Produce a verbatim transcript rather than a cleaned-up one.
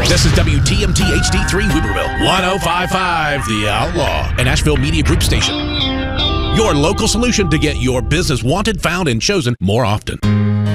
This is W T M T H D three Weaverville, one oh five point five The Outlaw, an Asheville Media Group station. Your local solution to get your business wanted, found, and chosen more often.